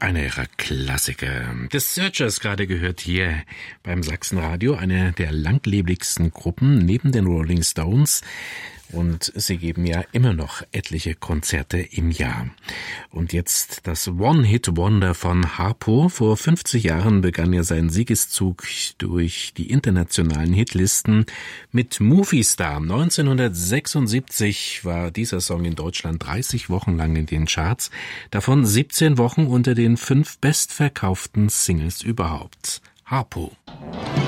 Einer ihrer Klassiker. The Searchers gerade gehört hier beim Sachsenradio, eine der langlebigsten Gruppen neben den Rolling Stones. Und sie geben ja immer noch etliche Konzerte im Jahr. Und jetzt das One-Hit-Wonder von Harpo. Vor 50 Jahren begann er seinen Siegeszug durch die internationalen Hitlisten mit Movie Star. 1976 war dieser Song in Deutschland 30 Wochen lang in den Charts, davon 17 Wochen unter den 5 bestverkauften Singles überhaupt. Harpo.